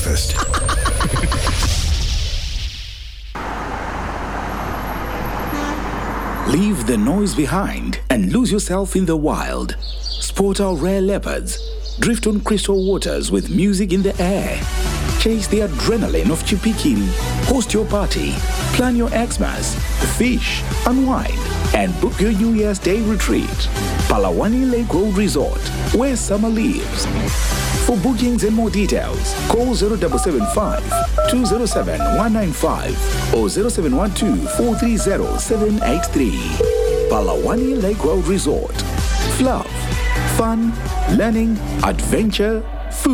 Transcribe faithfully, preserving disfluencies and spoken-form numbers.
breakfast. Leave the noise behind and lose yourself in the wild. Sport our rare leopards. Drift on crystal waters with music in the air. Chase the adrenaline of Chipikiri. Host your party. Plan your Xmas. Fish, unwind, and book your New Year's Day retreat. Palawani Lake Road Resort, where summer lives. For bookings and more details, call zero seven seven five, two zero seven, one nine five or zero seven one two, four three zero, seven eight three. Palawani Lake Road Resort. Fluff, fun, learning, adventure,